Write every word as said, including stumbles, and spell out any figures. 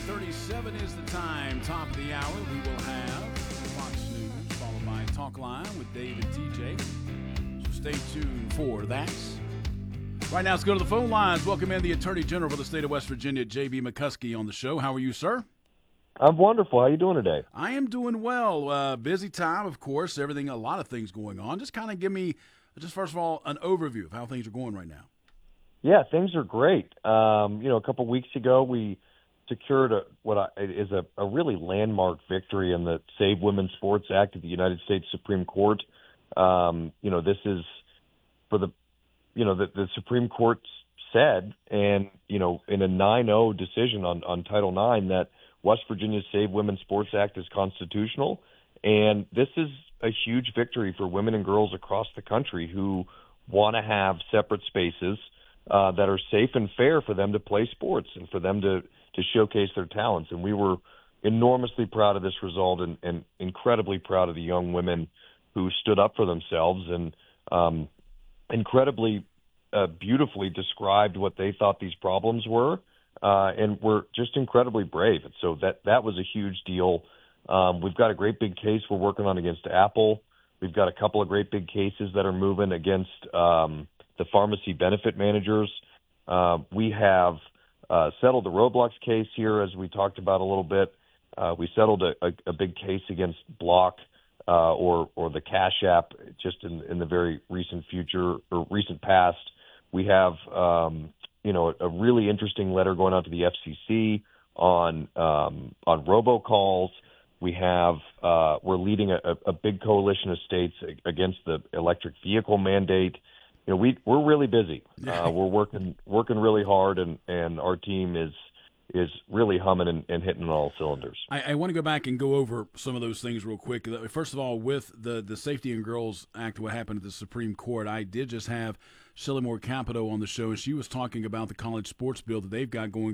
thirty-seven is the time. Top of the hour, we will have Fox News, followed by Talk Line with Dave and T J. So stay tuned for that. Right now, let's go to the phone lines. Welcome in the Attorney General for the state of West Virginia, J B. McCuskey, on the show. How are you, sir? I'm wonderful. How are you doing today? I am doing well. Uh, busy time, of course. Everything, a lot of things going on. Just kind of give me, just first of all, an overview of how things are going right now. Yeah, things are great. Um, you know, a couple of weeks ago, we secured a, what I, is a, a really landmark victory in the Save Women's Sports Act of the United States Supreme Court. Um, you know, this is for the, you know, the, the Supreme Court said, and, you know, in a nine oh decision on, on Title nine, that West Virginia's Save Women's Sports Act is constitutional. And this is a huge victory for women and girls across the country who want to have separate spaces uh, that are safe and fair for them to play sports and for them to, to showcase their talents. And we were enormously proud of this result and, and incredibly proud of the young women who stood up for themselves and um, incredibly uh, beautifully described what they thought these problems were, uh, and were just incredibly brave. And so that, that was a huge deal. Um, we've got a great big case we're working on against Apple. We've got a couple of great big cases that are moving against um, the pharmacy benefit managers. Uh, we have uh, settled the Roblox case here, as we talked about a little bit. Uh, we settled a, a, a big case against Block uh, or or the Cash App just in, in the very recent future or recent past. We have um, you know a, a really interesting letter going out to the F C C on um, on robocalls. We have uh, we're leading a, a big coalition of states against the electric vehicle mandate. You know, we we're really busy. Uh, we're working working really hard, and, and our team is is really humming and, and hitting on all cylinders. I, I want to go back and go over some of those things real quick. First of all, with the, the Safety and Girls Act, what happened at the Supreme Court, I did just have Shelley Moore Capito on the show, and she was talking about the college sports bill that they've got going